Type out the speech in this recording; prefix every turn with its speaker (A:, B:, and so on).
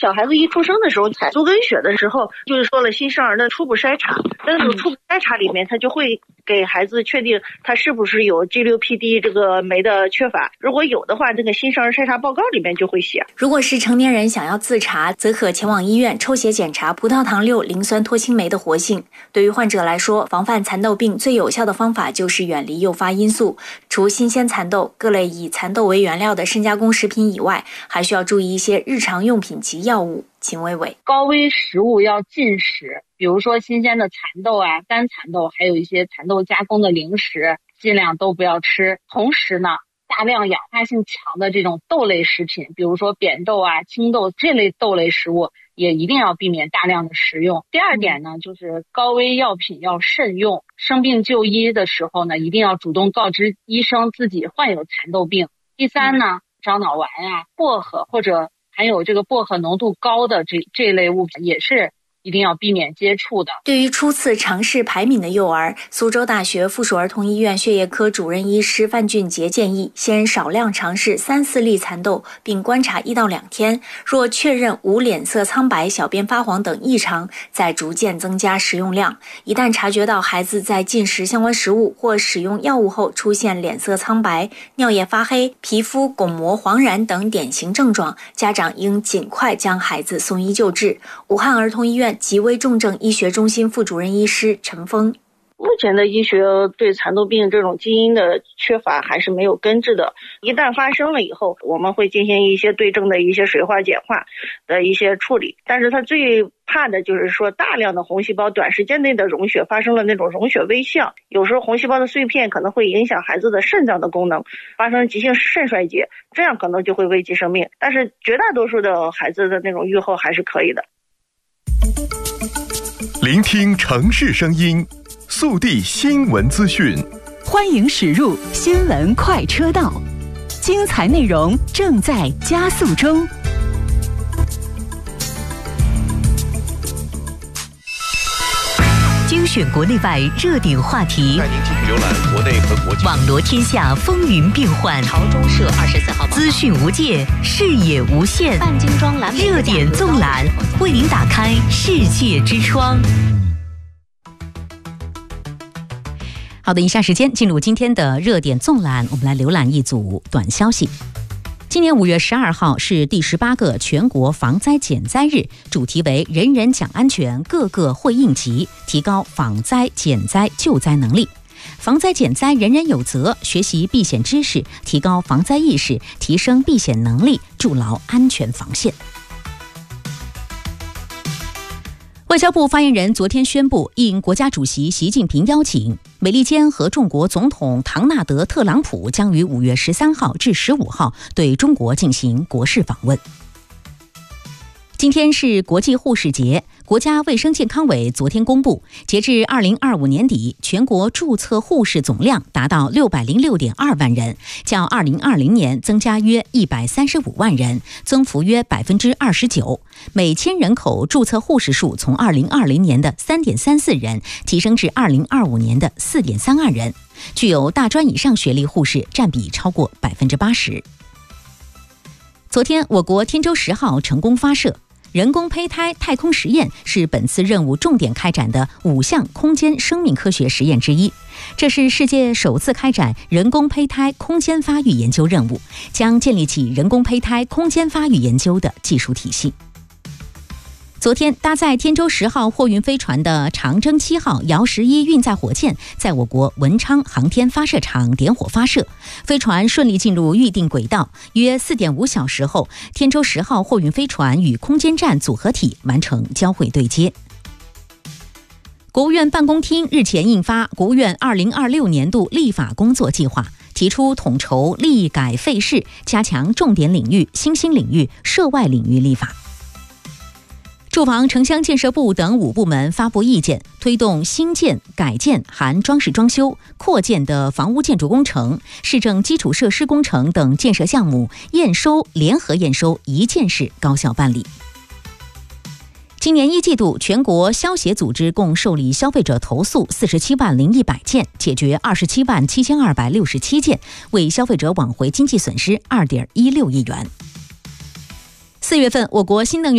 A: 小孩子一出生的时候采足跟血的时候，就是说了新生儿的初步筛查，在那种初步筛查里面，他就会给孩子确定他是不是有 G6PD 这个酶的缺乏，如果有的话，这个新生儿筛查报告里面就会写。
B: 如果是成年人想要自查，则可前往医院抽血检查葡萄糖6磷酸脱氢酶的活性。对于患者来说，防范蚕豆病最有效的方法就是远离诱发因素，除新鲜蚕豆、各类以蚕豆为原料的深加工食品以外，还需要注意一些日常用品及药物。秦薇薇，
C: 高危食物要禁食，比如说新鲜的蚕豆啊、干蚕豆，还有一些蚕豆加工的零食，尽量都不要吃。同时呢，大量氧化性强的这种豆类食品，比如说扁豆啊、青豆这类豆类食物，也一定要避免大量的食用。第二点呢，就是高危药品要慎用，生病就医的时候呢，一定要主动告知医生自己患有蚕豆病。第三呢，樟脑丸啊、薄荷或者含有这个薄荷浓度高的这类物品也是一定要避免接触的。
B: 对于初次尝试排敏的幼儿，苏州大学附属儿童医院血液科主任医师范俊杰建议，先少量尝试3-4粒蚕豆，并观察1到2天，若确认无脸色苍白、小便发黄等异常，再逐渐增加食用量。一旦察觉到孩子在进食相关食物或使用药物后出现脸色苍白、尿液发黑、皮肤巩膜黄然等典型症状，家长应尽快将孩子送医救治。武汉儿童医院急危重症医学中心副主任医师陈峰，
A: 目前的医学对蚕豆病这种基因的缺乏还是没有根治的，一旦发生了以后，我们会进行一些对症的一些水化碱化的一些处理，但是它最怕的就是说大量的红细胞短时间内的溶血发生了那种溶血微象，有时候红细胞的碎片可能会影响孩子的肾脏的功能，发生急性肾衰竭，这样可能就会危及生命，但是绝大多数的孩子的那种预后还是可以的。
D: 聆听城市声音，速递新闻资讯，
E: 欢迎驶入新闻快车道，精彩内容正在加速中。精选国内外热点话题，
D: 带您继续浏览国内和国际
E: 网罗天下风云变幻。
F: 朝中社24号
E: 资讯无界，视野无限。
F: 半精装蓝莓
E: 热点纵览，为您打开世界之窗。好的，以下时间进入今天的热点纵览，我们来浏览一组短消息。今年5月12号是第18个全国防灾减灾日，主题为人人讲安全，个个会应急，提高防灾减灾救灾能力。防灾减灾人人有责，学习避险知识，提高防灾意识，提升避险能力，筑牢安全防线。外交部发言人昨天宣布，应国家主席习近平邀请，美利坚合众国总统唐纳德·特朗普将于5月13号至15号对中国进行国事访问。今天是国际护士节，国家卫生健康委昨天公布，截至2025年底，全国注册护士总量达到606.2万人，较2020年增加约135万人，增幅约29%。每千人口注册护士数从2020年的3.34人提升至2025年的4.32人，具有大专以上学历护士占比超过80%。昨天，我国天舟10号成功发射。人工胚胎太空实验是本次任务重点开展的5项空间生命科学实验之一，这是世界首次开展人工胚胎空间发育研究任务，将建立起人工胚胎空间发育研究的技术体系。昨天，搭载天舟10号货运飞船的长征7号遥11运载火箭在我国文昌航天发射场点火发射，飞船顺利进入预定轨道。约4.5小时后，天舟10号货运飞船与空间站组合体完成交会对接。国务院办公厅日前印发国务院2026年度立法工作计划，提出统筹立改废事，加强重点领域、新兴领域、涉外领域立法。住房城乡建设部等5部门发布意见，推动新建、改建含装饰装修、扩建的房屋建筑工程、市政基础设施工程等建设项目验收联合验收一件式高效办理。今年1季度，全国消协组织共受理消费者投诉47万0100件，解决27万7267件，为消费者挽回经济损失2.16亿元。4月份，我国新能源